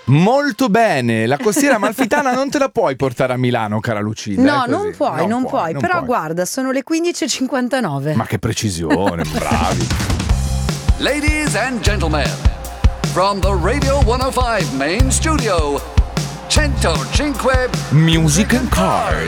Molto bene, la costiera amalfitana non te la puoi portare a Milano, cara Lucilla. No, non puoi. Però puoi. guarda, sono le 15:59. Ma che precisione, bravi. Ladies and gentlemen, from the Radio 105 main studio, 105 Music and Cars.